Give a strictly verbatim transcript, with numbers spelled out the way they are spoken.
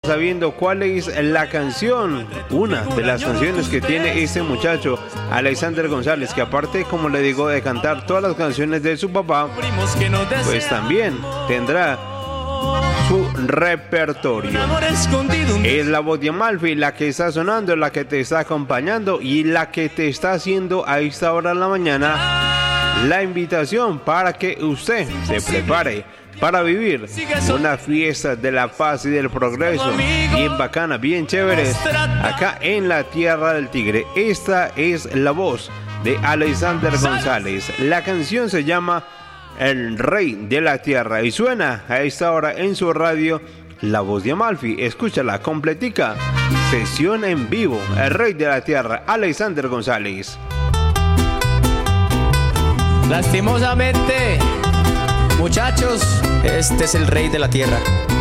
sabiendo cuál es la canción, una de las canciones que tiene este muchacho, Alexander González, que aparte, como le digo, de cantar todas las canciones de su papá, pues también tendrá su repertorio. Es la voz de Amalfi la que está sonando, la que te está acompañando y la que te está haciendo a esta hora de la mañana la invitación para que usted se prepare para vivir una fiesta de la paz y del progreso bien bacana, bien chéveres, acá en la Tierra del Tigre. Esta es la voz de Alexander González. La canción se llama El Rey de la Tierra y suena a esta hora en su radio La Voz de Amalfi. Escúchala completica, sesión en vivo, El Rey de la Tierra, Alexander González. Lastimosamente, muchachos, este es el Rey de la Tierra.